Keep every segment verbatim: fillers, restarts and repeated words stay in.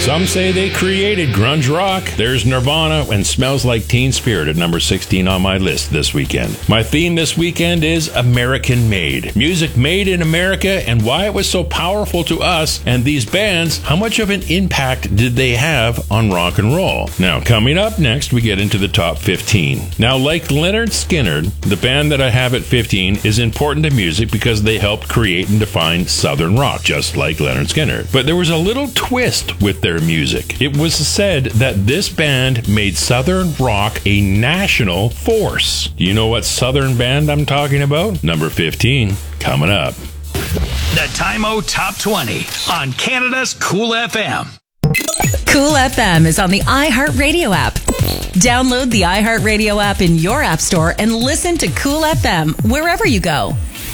Some say they created grunge rock. There's Nirvana and Smells Like Teen Spirit at number sixteen on my list this weekend. My theme this weekend is American Made. Music made in America and why it was so powerful to us and these bands. How much of an impact did they have on rock and roll? Now, coming up next, we get into the top fifteen. Now, like Lynyrd Skynyrd, the band that I have at fifteen is important to music because they helped create and define Southern rock, just like Lynyrd Skynyrd. But there was a little twist with their music. It was said that this band made Southern rock a national force. Do you know what Southern band I'm talking about? Number fifteen, coming up. The Time-O Top twenty on Canada's Cool F M. Cool F M is on the iHeartRadio app. Download the iHeartRadio app in your app store and listen to Cool F M wherever you go.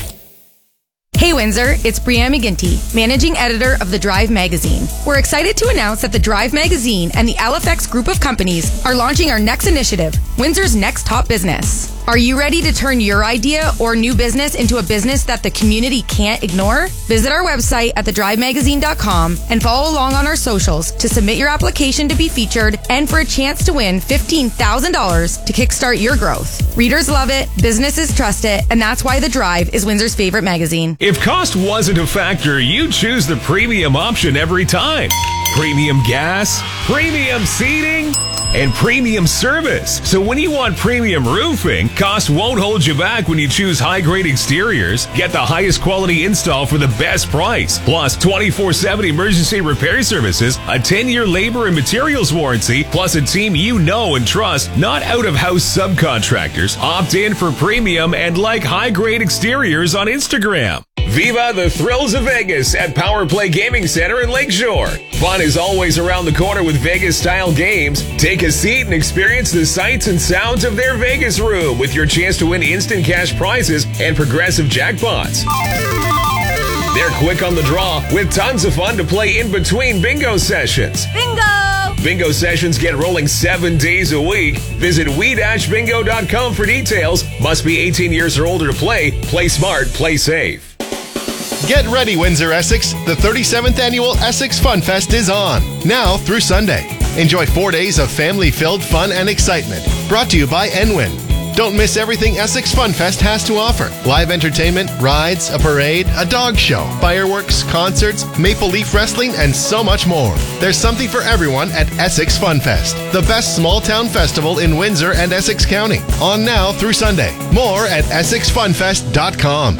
Hey Windsor, it's Brianne McGinty, managing editor of The Drive magazine. We're excited to announce that The Drive magazine and the L F X group of companies are launching our next initiative, Windsor's Next Top Business. Are you ready to turn your idea or new business into a business that the community can't ignore? Visit our website at the drive magazine dot com and follow along on our socials to submit your application to be featured and for a chance to win fifteen thousand dollars to kickstart your growth. Readers love it, businesses trust it, and that's why The Drive is Windsor's favorite magazine. If cost wasn't a factor, you'd choose the premium option every time. Premium gas, premium seating, and premium service. So when you want premium roofing, cost won't hold you back when you choose high-grade exteriors. Get the highest quality install for the best price. Plus twenty-four seven emergency repair services, a ten-year labor and materials warranty, plus a team you know and trust, not out-of-house subcontractors. Opt in for premium and like high-grade exteriors on Instagram. Viva the thrills of Vegas at Power Play Gaming Center in Lakeshore. Fun is always around the corner with Vegas-style games. Take a seat and experience the sights and sounds of their Vegas room with your chance to win instant cash prizes and progressive jackpots. They're quick on the draw with tons of fun to play in between bingo sessions. Bingo! Bingo sessions get rolling seven days a week. Visit we dash bingo dot com for details. Must be eighteen years or older to play. Play smart, play safe. Get ready, Windsor, Essex. The thirty-seventh Annual Essex Fun Fest is on, now through Sunday. Enjoy four days of family-filled fun and excitement. Brought to you by Enwin. Don't miss everything Essex Fun Fest has to offer. Live entertainment, rides, a parade, a dog show, fireworks, concerts, Maple Leaf Wrestling, and so much more. There's something for everyone at Essex Fun Fest, the best small-town festival in Windsor and Essex County. On now through Sunday. More at essex fun fest dot com.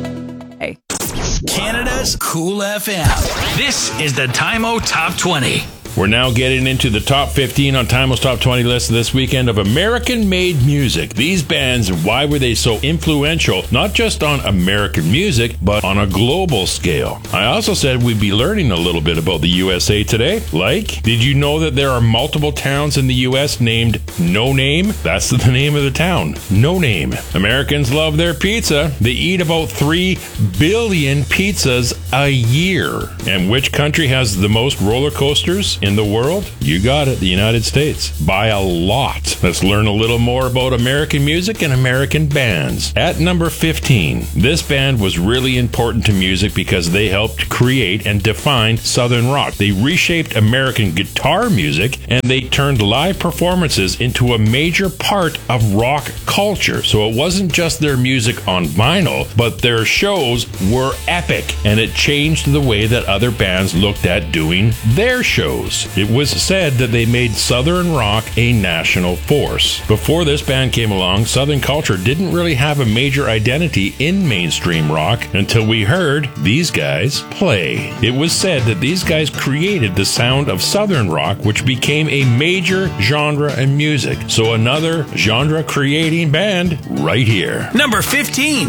Hey. Canada's Cool F M. This is the Time-O Top twenty. We're now getting into the top fifteen on Time-O's Top twenty list this weekend of American-made music. These bands, why were they so influential, not just on American music, but on a global scale? I also said we'd be learning a little bit about the U S A today. Like, did you know that there are multiple towns in the U S named No Name? That's the name of the town, No Name. Americans love their pizza. They eat about three billion pizzas a year. And which country has the most roller coasters in the world? You got it, the United States. By a lot. Let's learn a little more about American music and American bands. At number fifteen, this band was really important to music because they helped create and define Southern rock. They reshaped American guitar music and they turned live performances into a major part of rock culture. So it wasn't just their music on vinyl, but their shows were epic and it changed the way that other bands looked at doing their shows. It was said that they made Southern rock a national force. Before this band came along, Southern culture didn't really have a major identity in mainstream rock until we heard these guys play. It was said that these guys created the sound of Southern rock, which became a major genre in music. So another genre-creating band right here. Number fifteen.